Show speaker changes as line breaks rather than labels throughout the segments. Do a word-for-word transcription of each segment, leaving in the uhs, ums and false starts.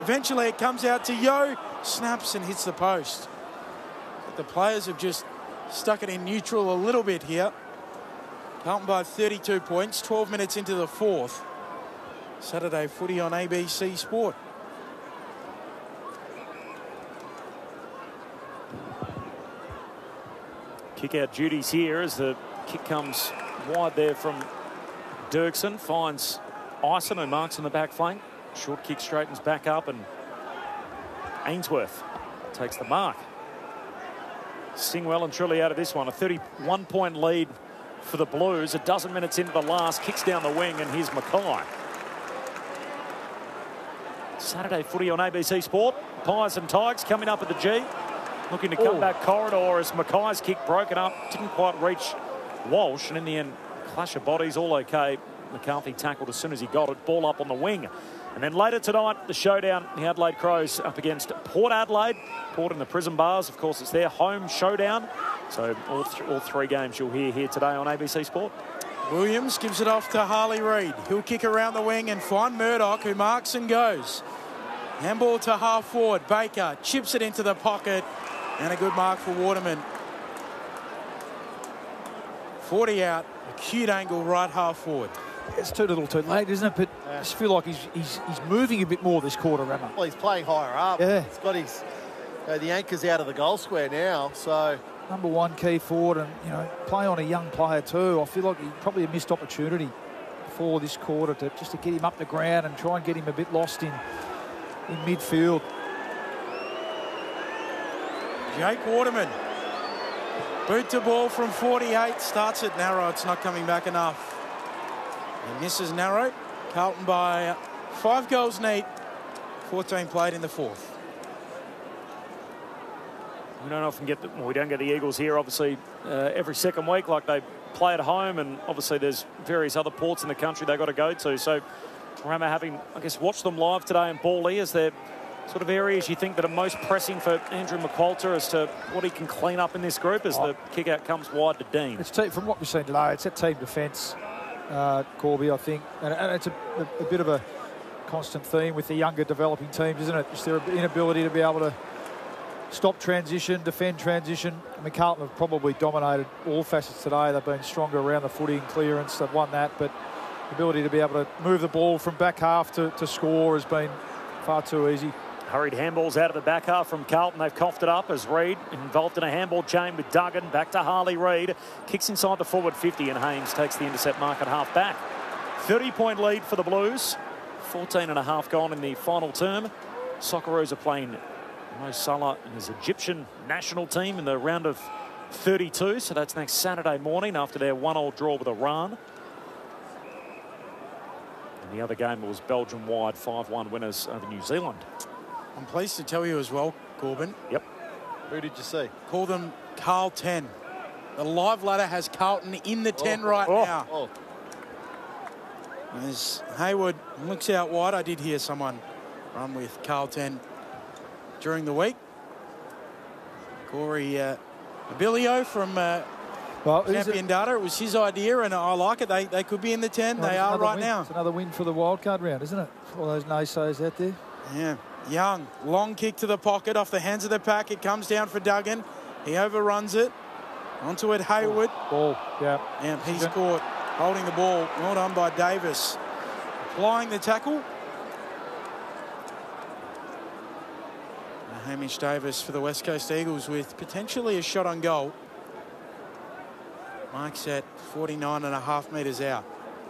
Eventually it comes out to Yeo, snaps and hits the post. But the players have just stuck it in neutral a little bit here. Carlton by thirty-two points, twelve minutes into the fourth. Saturday footy on A B C Sport.
Kick out duties here as the kick comes wide there from Dirksen. Finds Ison, who marks in the back flank. Short kick straightens back up and Ainsworth takes the mark. Sing well and truly out of this one. A thirty-one point lead for the Blues. A dozen minutes into the last. Kicks down the wing and here's Mackay. Saturday footy on A B C Sport. Pies and Tigers coming up at the G. Looking to come
Ooh.
back corridor as Mackay's kick broken up. Didn't quite reach Walsh. And in the end, clash of bodies, all okay. McCarthy tackled as soon as he got it. Ball up on the wing. And then later tonight, the showdown, the Adelaide Crows up against Port Adelaide. Port in the prison bars. Of course, it's their home showdown. So all, th all three games you'll hear here today on A B C Sport.
Williams gives it off to Harley Reid. He'll kick around the wing and find Murdoch, who marks and goes. Handball to half forward. Baker chips it into the pocket. And a good mark for Waterman. forty out. Acute angle right half forward.
It's too little too late, isn't it? But
Yeah.
I just feel like he's, he's, he's moving a bit more this quarter, Rammer.
Well, he's playing higher up.
Yeah.
He's got his, you know, the anchor's out of the goal square now, so...
Number one key forward and, you know, play on a young player too. I feel like he probably a missed opportunity for this quarter to just to get him up the ground and try and get him a bit lost in, in midfield.
Jake Waterman. Boot to ball from forty-eight. Starts it narrow. It's not coming back enough. He misses narrow. Carlton by five goals neat. fourteen played in the fourth.
We don't often get the, well, we don't get the Eagles here, obviously, uh, every second week like they play at home. And obviously there's various other ports in the country they've got to go to. So Rama having, I guess, watched them live today in Bawley as they're sort of areas you think that are most pressing for Andrew McQualter as to what he can clean up in this group as oh. the kick out comes wide to Dean.
It's team, from what we've seen today, it's that team defence, uh, Corby, I think. And, and it's a, a, a bit of a constant theme with the younger developing teams, isn't it? Just their inability to be able to stop transition, defend transition. I mean, Carlton have probably dominated all facets today. They've been stronger around the footy and clearance. They've won that, but the ability to be able to move the ball from back half to, to score has been far too easy.
Hurried handballs out of the back half from Carlton. They've coughed it up as Reid involved in a handball chain with Duggan. Back to Harley Reid. Kicks inside the forward fifty and Haynes takes the intercept mark at half back. thirty point lead for the Blues. fourteen and a half gone in the final term. Socceroos are playing Mo Salah and his Egyptian national team in the round of thirty-two. So that's next Saturday morning after their one-all draw with Iran. And the other game was Belgium wide five one winners over New Zealand.
I'm pleased to tell you as well, Corbin.
Yep.
Who did you see?
Call them Carl ten. The live ladder has Carlton in the ten oh, right
oh,
now.
Oh.
As Hayward looks out wide, I did hear someone run with Carl ten during the week. Corey uh, Abilio from uh,
well,
Champion Data. It was his idea, and I like it. They, they could be in the ten. Well, they are right
win.
now.
It's another win for the wildcard round, isn't it? For all those naysayers out there.
Yeah. Young, long kick to the pocket off the hands of the pack. It comes down for Duggan. He overruns it. Onto it, Hayward.
Ball, yeah.
And he's caught holding the ball. Well done by Davis. Applying the tackle. Hamish Davis for the West Coast Eagles with potentially a shot on goal. Marks at forty-nine and a half metres out.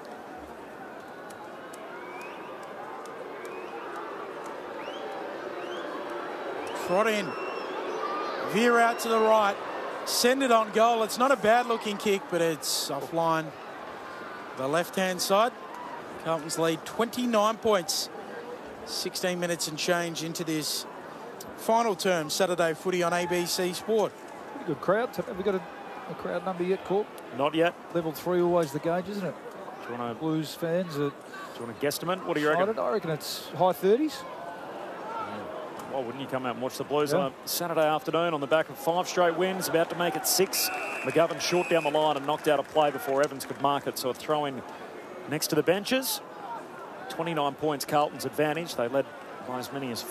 Trot in. Veer out to the right. Send it on goal. It's not a bad looking kick, but it's offline. The left-hand side. Carlton's lead twenty-nine points. sixteen minutes and change into this final term. Saturday footy on A B C Sport.
Pretty good crowd. Have we got a, a crowd number yet, Corp?
Not yet.
Level three always the gauge, isn't it?
Do you want to
Blues fans? Are,
do you want to guesstimate? What do you reckon?
I, don't, I reckon it's high thirties.
Well, wouldn't you come out and watch the Blues
yeah.
on a Saturday afternoon on the back of five straight wins, about to make it six. McGovern short down the line and knocked out a play before Evans could mark it, so a throw in next to the benches. twenty-nine points Carlton's advantage. They led by as many as